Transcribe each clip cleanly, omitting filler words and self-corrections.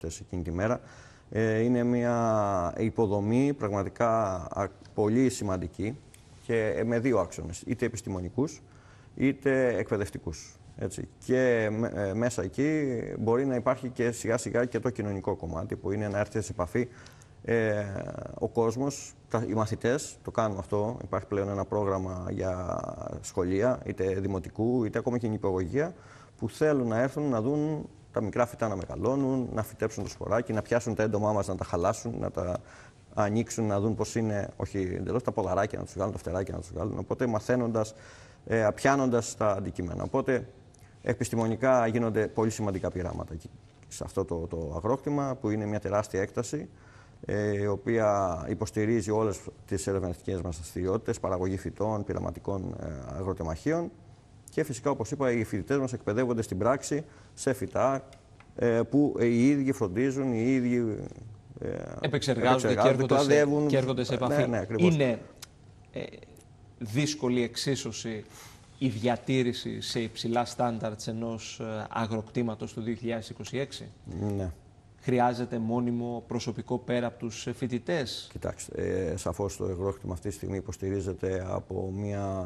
εκείνη τη μέρα. Είναι μια υποδομή πραγματικά πολύ σημαντική και με δύο άξονες, είτε επιστημονικούς είτε εκπαιδευτικούς. Έτσι. Και μέσα εκεί μπορεί να υπάρχει και σιγά σιγά και το κοινωνικό κομμάτι, που είναι να έρθει σε επαφή ο κόσμος, οι μαθητές το κάνουν αυτό. Υπάρχει πλέον ένα πρόγραμμα για σχολεία, είτε δημοτικού είτε ακόμα και νηπιαγωγεία, που θέλουν να έρθουν να δουν τα μικρά φυτά να μεγαλώνουν, να φυτέψουν το σποράκι, να πιάσουν τα έντομά μας, να τα χαλάσουν, να τα ανοίξουν, να δουν πώς είναι, όχι εντελώς, τα ποδαράκια να τους βγάλουν, τα φτεράκια να τους βγάλουν. Οπότε μαθαίνοντας, πιάνοντας τα αντικείμενα. Οπότε επιστημονικά γίνονται πολύ σημαντικά πειράματα σε αυτό το αγρόκτημα, που είναι μια τεράστια έκταση, η οποία υποστηρίζει όλες τις ερευνητικές μας δραστηριότητες, παραγωγή φυτών, πειραματικών αγροτεμαχίων. Και φυσικά, όπως είπα, οι φοιτητές μας εκπαιδεύονται στην πράξη σε φυτά που οι ίδιοι φροντίζουν, οι ίδιοι επεξεργάζονται και έρχονται σε επαφή. Ναι, είναι δύσκολη εξίσωση η διατήρηση σε υψηλά στάνταρτς ενός αγροκτήματος του 2026. Ναι. Χρειάζεται μόνιμο προσωπικό πέρα από τους φοιτητές. Κοιτάξτε, σαφώς το αγρόκτημα αυτή τη στιγμή υποστηρίζεται από μια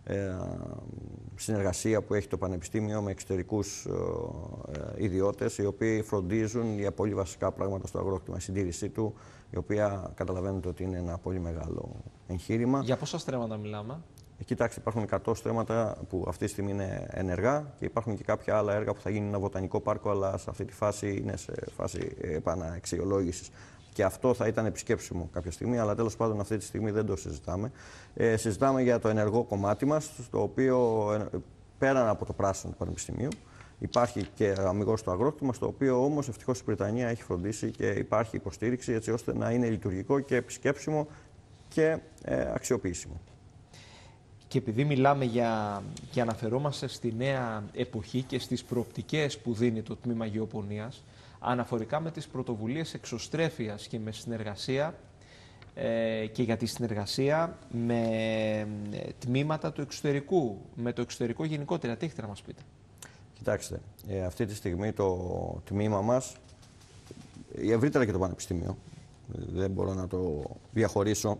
συνεργασία που έχει το Πανεπιστήμιο με εξωτερικούς ιδιώτες, οι οποίοι φροντίζουν για πολύ βασικά πράγματα στο αγρόκτημα, η συντήρησή του, η οποία καταλαβαίνετε ότι είναι ένα πολύ μεγάλο εγχείρημα. Για πόσα στρέμματα μιλάμε? Κοιτάξτε, υπάρχουν 100 στρέμματα που αυτή τη στιγμή είναι ενεργά και υπάρχουν και κάποια άλλα έργα που θα γίνει ένα βοτανικό πάρκο, αλλά σε αυτή τη φάση είναι σε φάση επαναξιολόγησης. Και αυτό θα ήταν επισκέψιμο κάποια στιγμή, αλλά τέλος πάντων αυτή τη στιγμή δεν το συζητάμε. Συζητάμε για το ενεργό κομμάτι μας, το οποίο πέραν από το πράσινο του Πανεπιστημίου υπάρχει και αμιγώς το αγρόκτημα, στο οποίο όμως ευτυχώς η Βρετανία έχει φροντίσει και υπάρχει υποστήριξη έτσι ώστε να είναι λειτουργικό και επισκέψιμο και αξιοποιήσιμο. Και επειδή μιλάμε και αναφερόμαστε στη νέα εποχή και στις προοπτικές που δίνει το τμήμα Γεωπονίας, αναφορικά με τις πρωτοβουλίες εξωστρέφειας και με συνεργασία και για τη συνεργασία με τμήματα του εξωτερικού, με το εξωτερικό γενικότερα, τι έχετε να μας πείτε? Κοιτάξτε, αυτή τη στιγμή το τμήμα μας, ευρύτερα και το Πανεπιστήμιο, δεν μπορώ να το διαχωρίσω,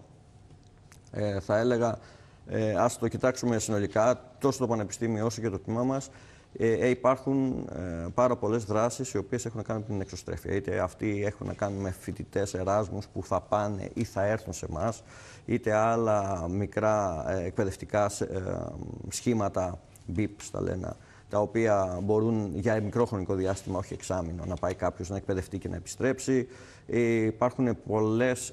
θα έλεγα, ας το κοιτάξουμε συνολικά, τόσο το Πανεπιστήμιο όσο και το τμήμα μας, υπάρχουν πάρα πολλές δράσεις οι οποίες έχουν να κάνουν με την εξωστρέφεια. Είτε αυτοί έχουν να κάνουν με φοιτητές εράσμους που θα πάνε ή θα έρθουν σε εμάς, είτε άλλα μικρά εκπαιδευτικά σχήματα, BIPs τα λένε, τα οποία μπορούν για μικρό χρονικό διάστημα, όχι εξάμηνο, να πάει κάποιος να εκπαιδευτεί και να επιστρέψει. Υπάρχουν πολλές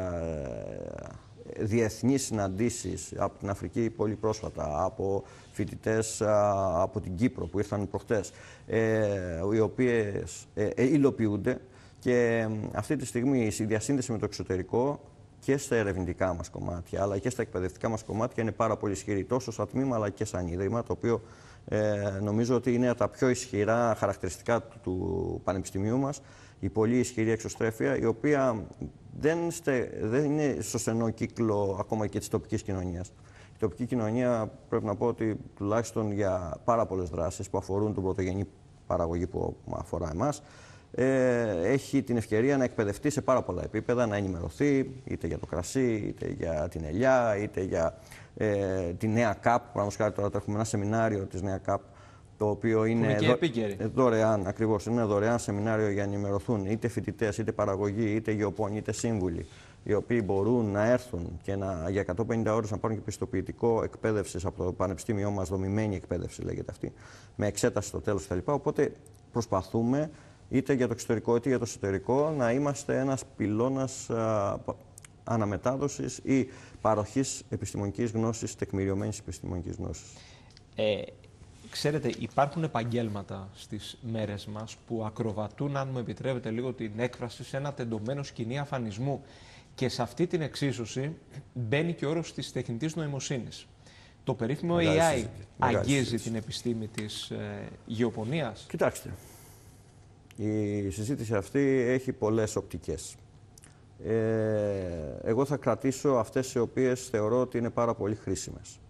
διεθνείς συναντήσεις από την Αφρική πολύ πρόσφατα, από φοιτητές από την Κύπρο που ήρθαν προχτές, οι οποίες υλοποιούνται, και αυτή τη στιγμή η διασύνδεση με το εξωτερικό και στα ερευνητικά μας κομμάτια αλλά και στα εκπαιδευτικά μας κομμάτια είναι πάρα πολύ ισχυρή, τόσο σαν τμήμα αλλά και σαν ίδρυμα, το οποίο νομίζω ότι είναι από τα πιο ισχυρά χαρακτηριστικά του Πανεπιστημίου μας, η πολύ ισχυρή εξωστρέφεια, η οποία δεν είναι στο στενό κύκλο ακόμα και της τοπικής κοινωνίας. Η τοπική κοινωνία, πρέπει να πω ότι τουλάχιστον για πάρα πολλές δράσεις που αφορούν την πρωτογενή παραγωγή που αφορά εμάς, έχει την ευκαιρία να εκπαιδευτεί σε πάρα πολλά επίπεδα, να ενημερωθεί είτε για το κρασί, είτε για την ελιά, είτε για τη νέα ΚΑΠ. Παραδείγματος χάρη, τώρα έχουμε ένα σεμινάριο της νέα ΚΑΠ, το οποίο είναι δωρεάν, ακριβώς, είναι δωρεάν σεμινάριο για να ενημερωθούν είτε φοιτητές, είτε παραγωγοί, είτε γεωπόνοι, είτε σύμβουλοι, οι οποίοι μπορούν να έρθουν και για 150 ώρες να πάρουν και πιστοποιητικό εκπαίδευση από το Πανεπιστήμιό μας, δομημένη εκπαίδευση λέγεται αυτή, με εξέταση στο τέλος κτλ. Οπότε προσπαθούμε είτε για το εξωτερικό είτε για το εσωτερικό να είμαστε ένας πυλώνας αναμετάδοσης ή παροχής επιστημονικής γνώσης, τεκμηριωμένης επιστημονικής γνώσης. Ξέρετε, υπάρχουν επαγγέλματα στις μέρες μας που ακροβατούν, αν μου επιτρέπετε λίγο την έκφραση, σε ένα τεντωμένο σκηνή αφανισμού. Και σε αυτή την εξίσωση μπαίνει και ο όρος της τεχνητής νοημοσύνης. Το περίφημο AI αγγίζει την επιστήμη της γεωπονίας. Κοιτάξτε, η συζήτηση αυτή έχει πολλές οπτικές. Εγώ θα κρατήσω αυτές οι οποίες θεωρώ ότι είναι πάρα πολύ χρήσιμες.